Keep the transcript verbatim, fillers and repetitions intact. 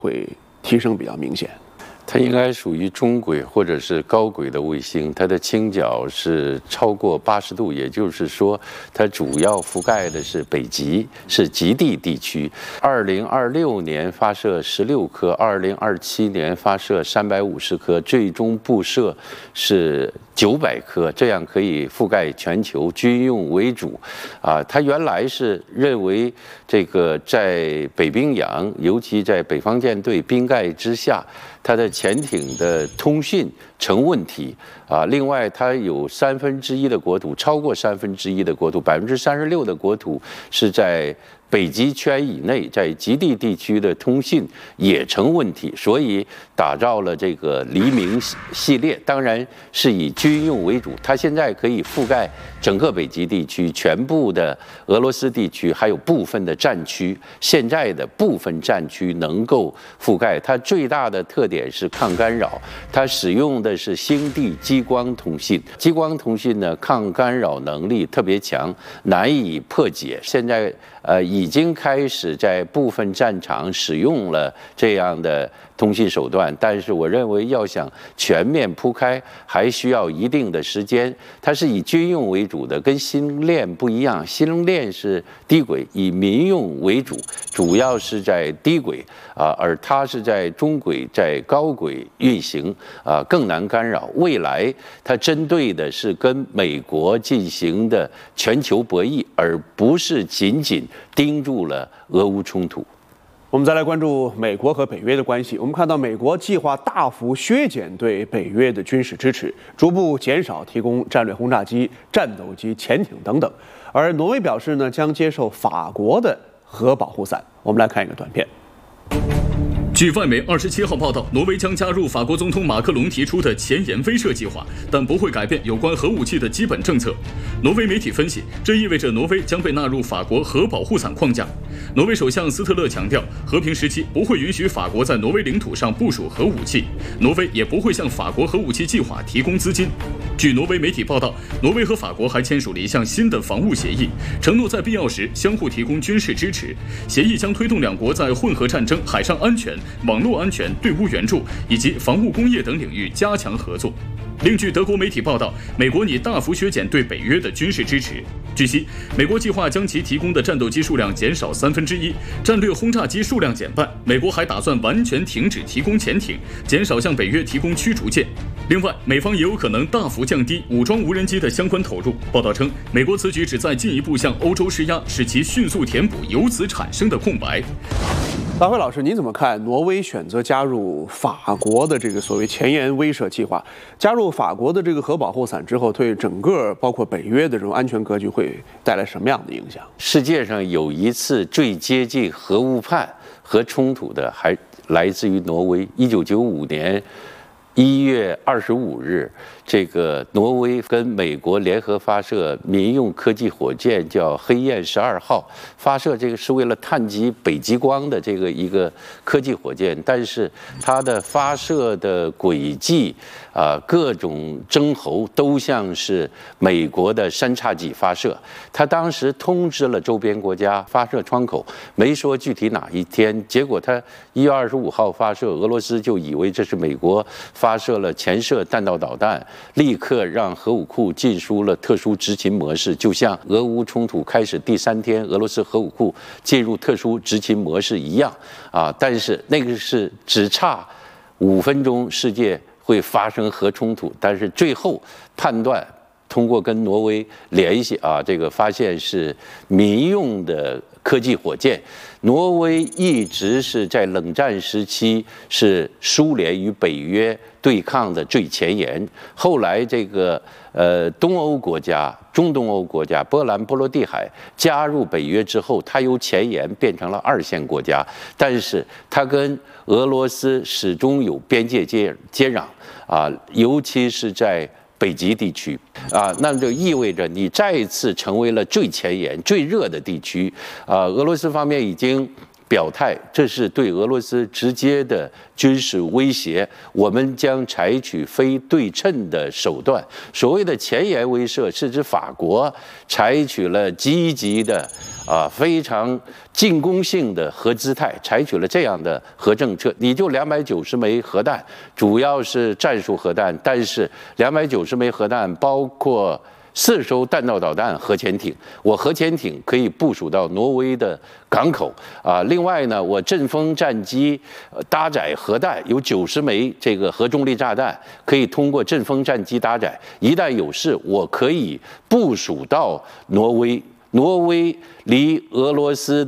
会提升比较明显。 它应该属于中轨或者是高轨的卫星，它的倾角是超过八十度，也就是说，它主要覆盖的是北极，是极地地区。二零二六年发射十六颗，二零二七年发射三百五十颗，最终布设是九百颗，这样可以覆盖全球，军用为主。啊，它原来是认为这个在北冰洋，尤其在北方舰队冰盖之下，它的潜艇的通讯成问题啊。另外，它有三分之一的国土，超过三分之一的国土，百分之三十六的国土是在北极圈以内，在极地地区的通信也成问题，所以打造了这个黎明系列，当然是以军用为主。它现在可以覆盖整个北极地区、全部的俄罗斯地区，还有部分的战区。现在的部分战区能够覆盖。它最大的特点是抗干扰，它使用的是星地激光通信。激光通信呢，抗干扰能力特别强，难以破解。现在呃已经开始在部分战场使用了这样的通信手段，但是我认为要想全面铺开，还需要一定的时间。它是以军用为主的，跟星链不一样。星链是低轨，以民用为主，主要是在低轨啊，而它是在中轨、在高轨运行啊，更难干扰。未来它针对的是跟美国进行的全球博弈，而不是仅仅盯住了俄乌冲突。 我们再来关注美国和北约的关系。我们看到美国计划大幅削减对北约的军事支持，逐步减少提供战略轰炸机、战斗机、潜艇等等。而挪威表示呢，将接受法国的核保护伞。我们来看一个短片。 据外媒二十七号报道，挪威将加入法国总统马克龙提出的前沿威慑计划，但不会改变有关核武器的基本政策。挪威媒体分析，这意味着挪威将被纳入法国核保护伞框架。挪威首相斯特勒强调，和平时期不会允许法国在挪威领土上部署核武器，挪威也不会向法国核武器计划提供资金。据挪威媒体报道，挪威和法国还签署了一项新的防务协议，承诺在必要时相互提供军事支持。协议将推动两国在混合战争、海上安全、网络安全、队伍援助以及防务工业等领域加强合作。另据德国媒体报道，美国拟大幅削减对北约的军事支持。据悉，美国计划将其提供的战斗机数量减少三分之一，战略轰炸机数量减半。美国还打算完全停止提供潜艇，减少向北约提供驱逐舰。另外，美方也有可能大幅降低武装无人机的相关投入。报道称，美国此举旨在进一步向欧洲施压，使其迅速填补由此产生的空白。 大辉老师，您怎么看挪威选择加入法国的这个所谓前沿威慑计划？加入法国的这个核保护伞之后，对整个包括北约的这种安全格局会带来什么样的影响？ 世界上有一次最接近核误判、核冲突的，还来自于挪威。一九九五年一月二十五日，这个挪威跟美国联合发射民用科技火箭，叫黑雁十二号。发射这个是为了探极北极光的这个一个科技火箭，但是它的发射的轨迹啊、呃，各种征候都像是美国的三叉戟发射。他当时通知了周边国家发射窗口，没说具体哪一天。结果他一月二十五号发射，俄罗斯就以为这是美国发射了潜射弹道导弹，立刻让核武库进入了特殊执勤模式，就像俄乌冲突开始第三天，俄罗斯核武库进入特殊执勤模式一样啊！但是那个是只差五分钟，世界会发生核冲突。但是最后判断，通过跟挪威联系啊，这个发现是民用的科技火箭。挪威一直是在冷战时期是苏联与北约对抗的最前沿。后来这个呃东欧国家、中东欧国家、波兰、波罗的海加入北约之后，它由前沿变成了二线国家，但是它跟俄罗斯始终有边界接接壤啊，尤其是在北极地区啊，那就意味着你再次成为了最前沿、最热的地区啊。俄罗斯方面已经表态，这是对俄罗斯直接的军事威胁，我们将采取非对称的手段。所谓的前沿威慑，是指法国采取了积极的啊非常进攻性的核姿态，采取了这样的核政策。你就两百九十枚核弹，主要是战术核弹，但是两百九十枚核弹包括四艘弹道导弹、核潜艇，我核潜艇可以部署到挪威的港口啊。另外呢，我阵风战机搭载核弹有九十枚这个核重力炸弹，可以通过阵风战机搭载，一旦有事，我可以部署到挪威。挪威离俄罗斯的